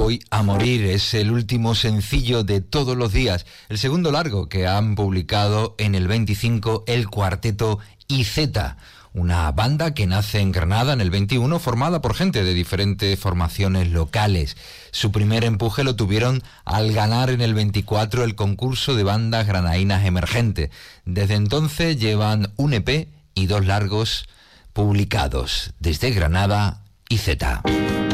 Voy a morir es el último sencillo de Todos los días, el segundo largo que han publicado en el 25 el cuarteto IZ, una banda que nace en Granada en el 21, formada por gente de diferentes formaciones locales. Su primer empuje lo tuvieron al ganar en el 24 el concurso de bandas granadinas emergentes. Desde entonces llevan un EP y 2 largos publicados. Desde Granada, IZ.